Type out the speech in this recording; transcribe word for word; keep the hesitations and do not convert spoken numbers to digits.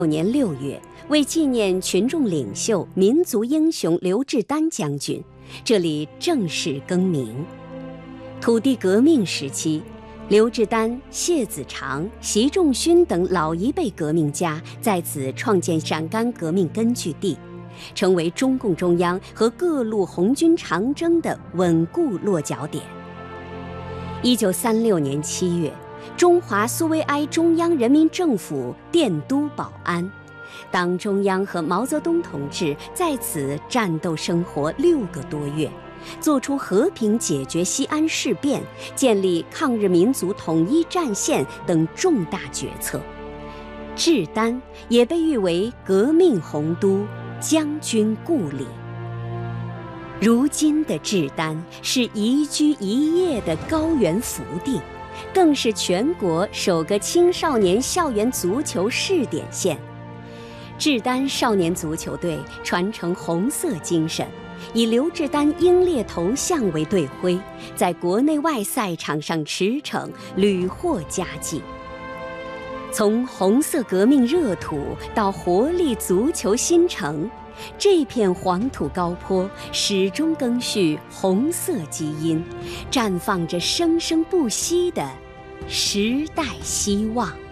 年六月，为纪念群众领袖、民族英雄刘志丹将军，这里正式更名。土地革命时期，刘志丹、谢子长、习仲勋等老一辈革命家在此创建陕甘革命根据地，成为中共中央和各路红军长征的稳固落脚点。一九三六年七月，中华苏维埃中央人民政府电都保安，党中央和毛泽东同志在此战斗生活六个多月，做出和平解决西安事变、建立抗日民族统一战线等重大决策。志丹也被誉为革命洪都、将军故里。如今的志丹是宜居一夜的高原福地，更是全国首个青少年校园足球试点县。志丹少年足球队传承红色精神，以刘志丹英烈头像为队徽，在国内外赛场上驰骋，屡获佳绩。从红色革命热土到活力足球新城，这片黄土高坡始终赓续红色基因，绽放着生生不息的时代希望。